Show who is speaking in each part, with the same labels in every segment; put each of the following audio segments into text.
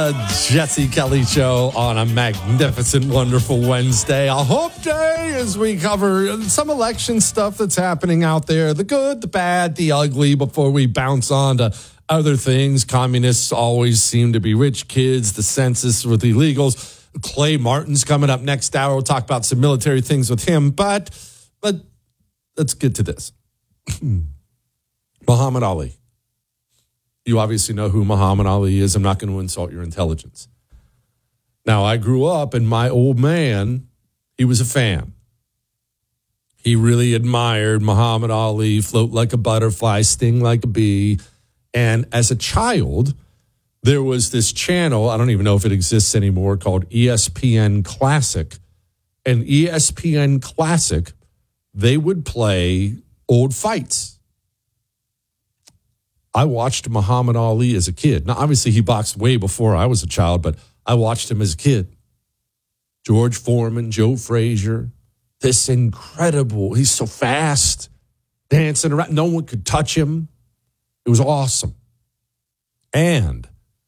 Speaker 1: the Jesse Kelly Show on a magnificent, wonderful Wednesday. A hump day as we cover some election stuff that's happening out there. The good, the bad, the ugly, before we bounce on to other things. Communists always seem to be rich kids. The census with illegals. Clay Martin's coming up next hour. We'll talk about some military things with him. But let's get to this. Muhammad Ali. You obviously know who Muhammad Ali is. I'm not going to insult your intelligence. Now, I grew up, and my old man, he was a fan. He really admired Muhammad Ali, float like a butterfly, sting like a bee. And as a child, there was this channel, I don't even know if it exists anymore, called ESPN Classic. And ESPN Classic, they would play old fights. I watched Muhammad Ali as a kid. Now, obviously, he boxed way before I was a child, but I watched him as a kid. George Foreman, Joe Frazier, this incredible, he's so fast, dancing around. No one could touch him. It was awesome. And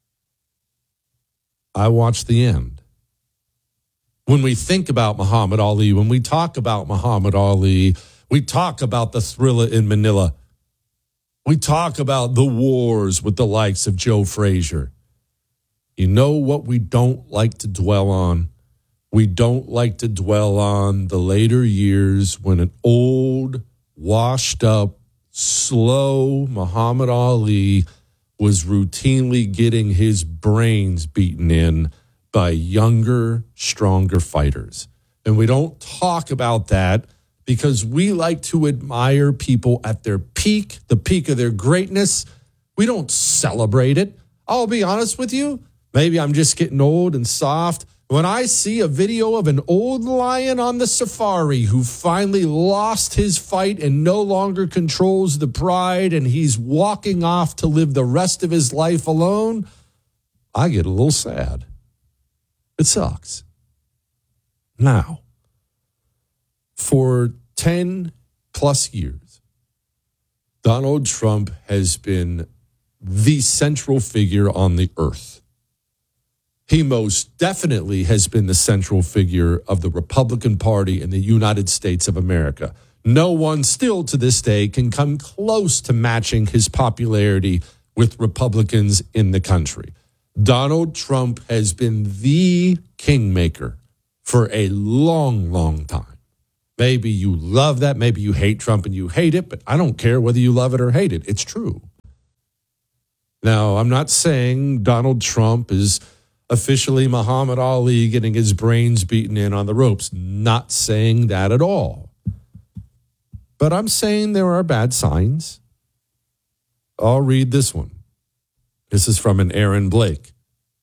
Speaker 1: I watched the end. When we think about Muhammad Ali, when we talk about Muhammad Ali, we talk about the Thrilla in Manila. We talk about the wars with the likes of Joe Frazier. You know what we don't like to dwell on? We don't like to dwell on the later years when an old, washed up, slow Muhammad Ali was routinely getting his brains beaten in by younger, stronger fighters. And we don't talk about that because we like to admire people at their peak, the peak of their greatness. We don't celebrate it. I'll be honest with you. Maybe I'm just getting old and soft. When I see a video of an old lion on the safari who finally lost his fight and no longer controls the pride and he's walking off to live the rest of his life alone, I get a little sad. It sucks. Now, for 10 plus years, Donald Trump has been the central figure on the earth. He most definitely has been the central figure of the Republican Party in the United States of America. No one still to this day can come close to matching his popularity with Republicans in the country. Donald Trump has been the kingmaker for a long, long time. Maybe you love that. Maybe you hate Trump and you hate it, but I don't care whether you love it or hate it. It's true. Now, I'm not saying Donald Trump is officially Muhammad Ali getting his brains beaten in on the ropes. Not saying that at all. But I'm saying there are bad signs. I'll read this one. This is from an Aaron Blake.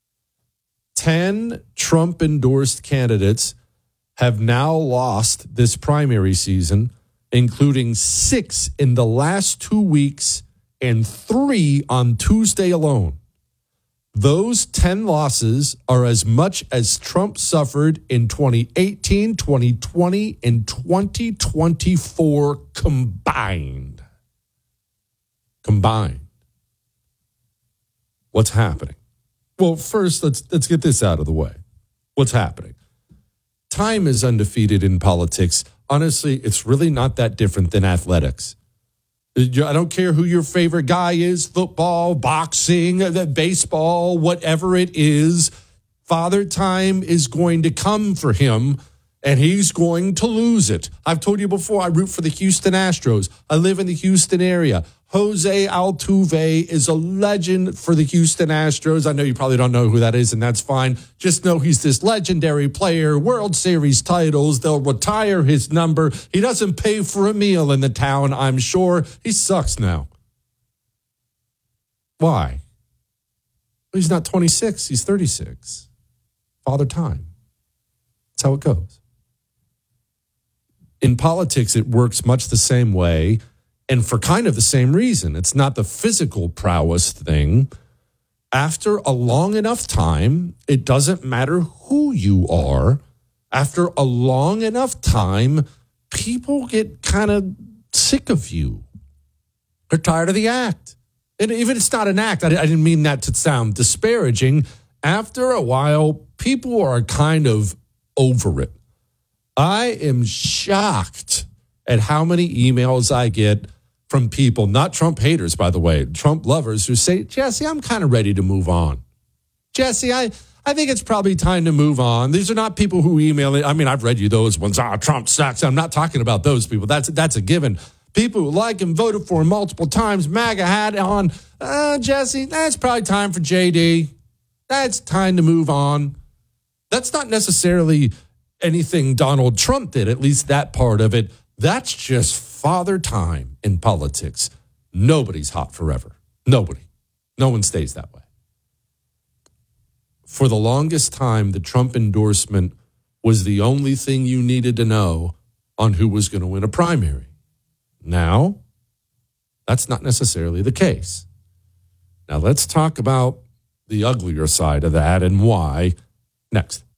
Speaker 1: 10 Trump-endorsed candidates have now lost this primary season, including 6 in the last 2 weeks and 3 on Tuesday alone. Those 10 losses are as much as Trump suffered in 2018, 2020, and 2024 combined. What's happening? Well, first, let's get this out of the way. What's happening? Time is undefeated in politics. Honestly, it's really not that different than athletics. I don't care who your favorite guy is, football, boxing, baseball, whatever it is. Father Time is going to come for him, and he's going to lose it. I've told you before, I root for the Houston Astros. I live in the Houston area. Jose Altuve is a legend for the Houston Astros. I know you probably don't know who that is, and that's fine. Just know he's this legendary player, World Series titles. They'll retire his number. He doesn't pay for a meal in the town, I'm sure. He sucks now. Why? Well, he's not 26. He's 36. Father Time. That's how it goes. In politics, it works much the same way. And for kind of the same reason. It's not the physical prowess thing. After a long enough time, it doesn't matter who you are. After a long enough time, people get kind of sick of you. They're tired of the act. And even if it's not an act, I didn't mean that to sound disparaging. after a while, people are kind of over it. I am shocked at how many emails I get from people, not Trump haters, by the way, Trump lovers, who say, Jesse, I'm kind of ready to move on. Jesse, I think it's probably time to move on. These are not people who email it. I mean, I've read you those ones. Trump sucks. I'm not talking about those people. That's a given. People who like him, voted for him multiple times, MAGA hat on. Jesse, that's probably time for JD. That's time to move on. That's not necessarily anything Donald Trump did, at least that part of it. That's just father time in politics. Nobody's hot forever. Nobody. No one stays that way. For the longest time, the Trump endorsement was the only thing you needed to know on who was going to win a primary. Now, that's not necessarily the case. Now, let's talk about the uglier side of that and why next.